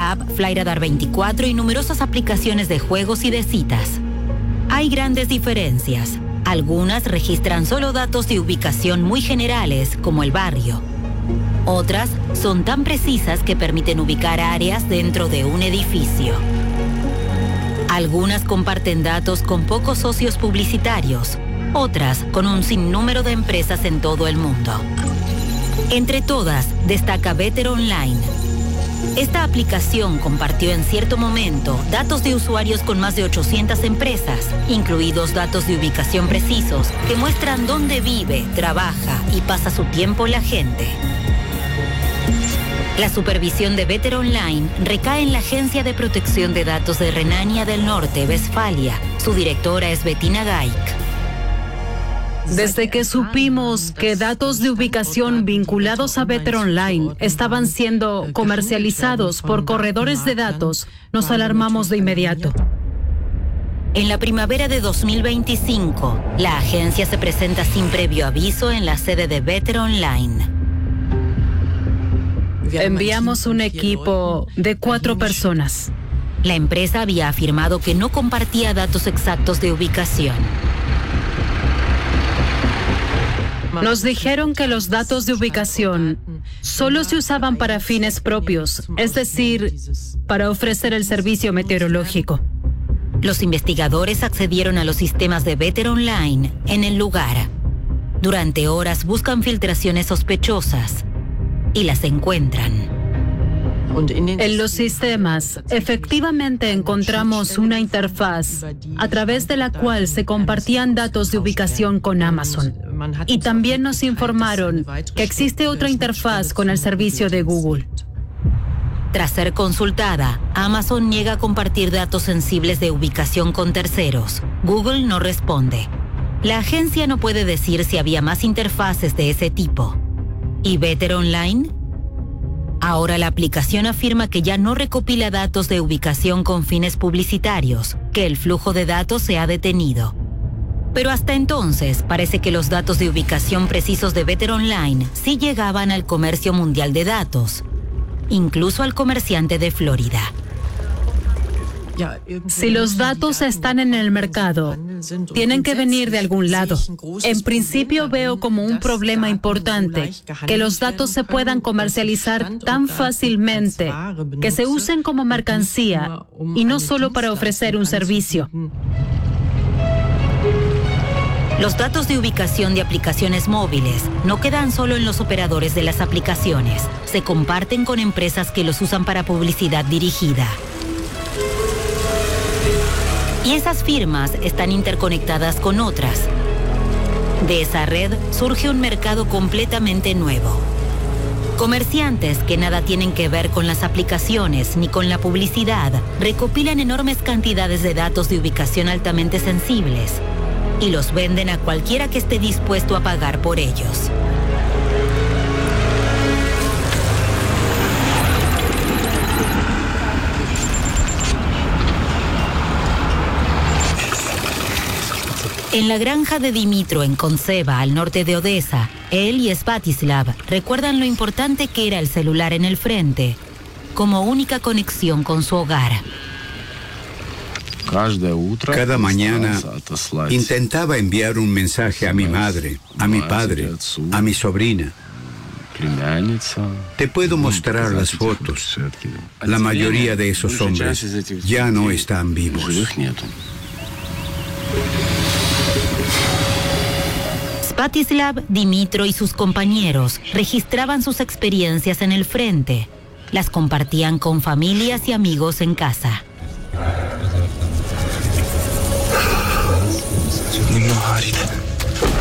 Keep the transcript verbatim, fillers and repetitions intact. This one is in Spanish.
app Flyradar veinticuatro y numerosas aplicaciones de juegos y de citas. Hay grandes diferencias. Algunas registran solo datos de ubicación muy generales, como el barrio. Otras son tan precisas que permiten ubicar áreas dentro de un edificio. Algunas comparten datos con pocos socios publicitarios, otras con un sinnúmero de empresas en todo el mundo. Entre todas, destaca Better Online. Esta aplicación compartió en cierto momento datos de usuarios con más de ochocientas empresas, incluidos datos de ubicación precisos que muestran dónde vive, trabaja y pasa su tiempo la gente. La supervisión de Better Online recae en la Agencia de Protección de Datos de Renania del Norte-Westfalia. Su directora es Bettina Gaik. Desde que supimos que datos de ubicación vinculados a Better Online estaban siendo comercializados por corredores de datos, nos alarmamos de inmediato. En la primavera de dos mil veinticinco, la agencia se presenta sin previo aviso en la sede de Better Online. Enviamos un equipo de cuatro personas. La empresa había afirmado que no compartía datos exactos de ubicación. Nos dijeron que los datos de ubicación solo se usaban para fines propios, es decir, para ofrecer el servicio meteorológico. Los investigadores accedieron a los sistemas de Better Online en el lugar. Durante horas buscan filtraciones sospechosas y las encuentran. En los sistemas, efectivamente encontramos una interfaz a través de la cual se compartían datos de ubicación con Amazon. Y también nos informaron que existe otra interfaz con el servicio de Google. Tras ser consultada, Amazon niega a compartir datos sensibles de ubicación con terceros. Google no responde. La agencia no puede decir si había más interfaces de ese tipo. ¿Y Better Online? Ahora la aplicación afirma que ya no recopila datos de ubicación con fines publicitarios, que el flujo de datos se ha detenido. Pero hasta entonces parece que los datos de ubicación precisos de Better Online sí llegaban al comercio mundial de datos, incluso al comerciante de Florida. Si los datos están en el mercado, tienen que venir de algún lado. En principio veo como un problema importante que los datos se puedan comercializar tan fácilmente, que se usen como mercancía y no solo para ofrecer un servicio. Los datos de ubicación de aplicaciones móviles no quedan solo en los operadores de las aplicaciones, se comparten con empresas que los usan para publicidad dirigida. Y esas firmas están interconectadas con otras. De esa red surge un mercado completamente nuevo. Comerciantes que nada tienen que ver con las aplicaciones ni con la publicidad recopilan enormes cantidades de datos de ubicación altamente sensibles y los venden a cualquiera que esté dispuesto a pagar por ellos. En la granja de Dimitro en Konseva, al norte de Odessa, él y Svatislav recuerdan lo importante que era el celular en el frente, como única conexión con su hogar. Cada mañana intentaba enviar un mensaje a mi madre, a mi padre, a mi sobrina. Te puedo mostrar las fotos. La mayoría de esos hombres ya no están vivos. Svatislav, Dimitro y sus compañeros registraban sus experiencias en el frente. Las compartían con familias y amigos en casa. Немного, Арида.